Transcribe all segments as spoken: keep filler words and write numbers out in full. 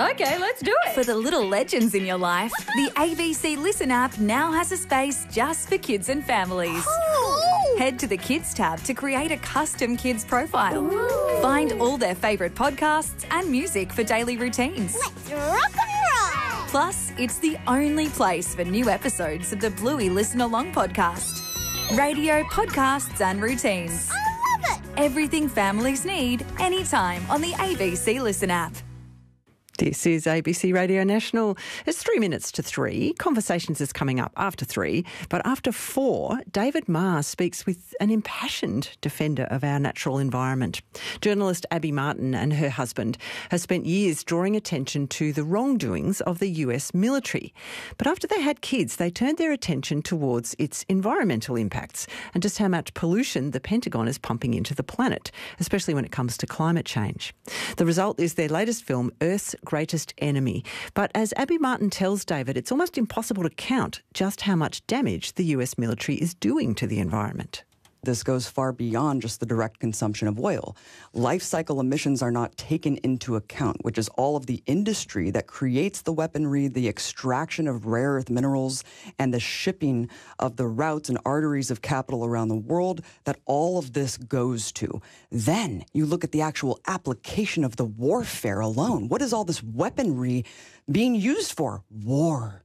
Okay, let's do it. For the little legends in your life, the A B C Listen app now has a space just for kids and families. Cool. Head to the Kids tab to create a custom kids profile. Ooh. Find all their favourite podcasts and music for daily routines. Let's rock and roll. Plus, it's the only place for new episodes of the Bluey Listen Along podcast. Radio, podcasts and routines. I love it. Everything families need, anytime on the A B C Listen app. This is A B C Radio National. It's three minutes to three. Conversations is coming up after three. But after four, David Marr speaks with an impassioned defender of our natural environment. Journalist Abby Martin and her husband have spent years drawing attention to the wrongdoings of the U S military. But after they had kids, they turned their attention towards its environmental impacts and just how much pollution the Pentagon is pumping into the planet, especially when it comes to climate change. The result is their latest film, Earth's Greatest Enemy. But as Abby Martin tells David, it's almost impossible to count just how much damage the U S military is doing to the environment. This goes far beyond just the direct consumption of oil. Life cycle emissions are not taken into account, which is all of the industry that creates the weaponry, the extraction of rare earth minerals, and the shipping of the routes and arteries of capital around the world that all of this goes to. Then you look at the actual application of the warfare alone. What is all this weaponry being used for? War.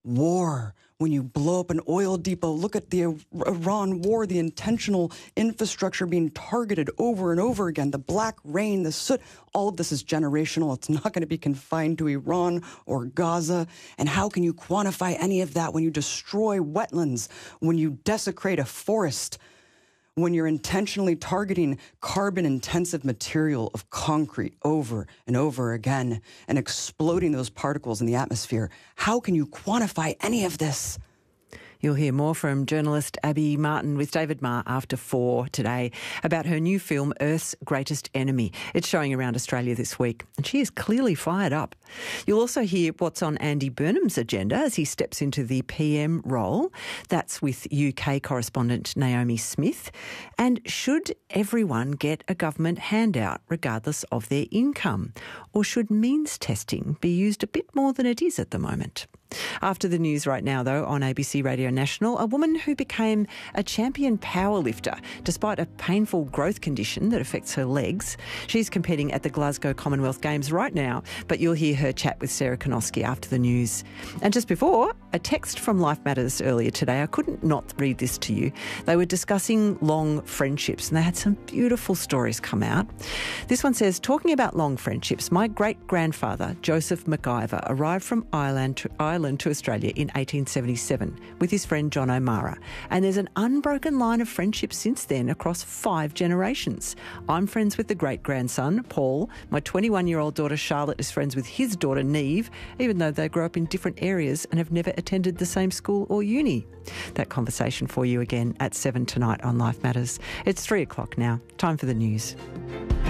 War. When you blow up an oil depot, look at the Iran war, the intentional infrastructure being targeted over and over again, the black rain, the soot, all of this is generational. It's not going to be confined to Iran or Gaza. And how can you quantify any of that when you destroy wetlands, when you desecrate a forest, when you're intentionally targeting carbon-intensive material of concrete over and over again and exploding those particles in the atmosphere? How can you quantify any of this? You'll hear more from journalist Abby Martin with David Marr after four today about her new film, Earth's Greatest Enemy. It's showing around Australia this week, and she is clearly fired up. You'll also hear what's on Andy Burnham's agenda as he steps into the P M role. That's with U K correspondent Naomi Smith. And should everyone get a government handout regardless of their income? Or should means testing be used a bit more than it is at the moment? After the news right now, though, on A B C Radio National, a woman who became a champion powerlifter despite a painful growth condition that affects her legs. She's competing at the Glasgow Commonwealth Games right now, but you'll hear her chat with Sarah Konoski after the news. And just before, a text from Life Matters earlier today. I couldn't not read this to you. They were discussing long friendships and they had some beautiful stories come out. This one says, talking about long friendships, my great-grandfather, Joseph MacIver, arrived from Ireland to Ireland to Australia in eighteen seventy-seven with his friend John O'Mara. And there's an unbroken line of friendship since then across five generations. I'm friends with the great-grandson, Paul. My twenty-one-year-old daughter Charlotte is friends with his daughter Neve, even though they grew up in different areas and have never attended the same school or uni. That conversation for you again at seven tonight on Life Matters. It's three o'clock now. Time for the news.